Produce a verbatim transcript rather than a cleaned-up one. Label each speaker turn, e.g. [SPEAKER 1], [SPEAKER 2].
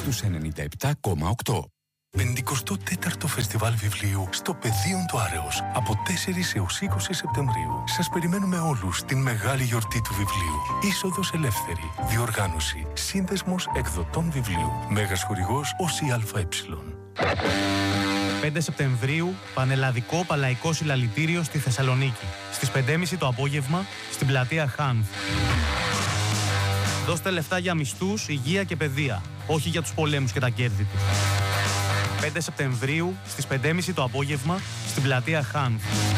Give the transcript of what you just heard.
[SPEAKER 1] στους ενενήντα επτά κόμμα οκτώ.
[SPEAKER 2] πενηκοστό τέταρτο Φεστιβάλ Βιβλίου στο Πεδίον του Άρεος από τέσσερις έως είκοσι Σεπτεμβρίου. Σας περιμένουμε όλους στην μεγάλη γιορτή του βιβλίου. Είσοδος ελεύθερη. Διοργάνωση. Σύνδεσμος εκδοτών βιβλίου. Μέγας χορηγός ΟΣΙΑΕ.
[SPEAKER 3] πέντε Σεπτεμβρίου, πανελλαδικό παλαϊκό συλλαλητήριο στη Θεσσαλονίκη. Στις πέντε και μισή το απόγευμα, στην πλατεία Χάνθ. Δώστε λεφτά για μισθούς, υγεία και παιδεία, όχι για τους πολέμους και τα κέρδη τους. πέντε Σεπτεμβρίου, στις πέντε και μισή το απόγευμα, στην πλατεία Χάνθ.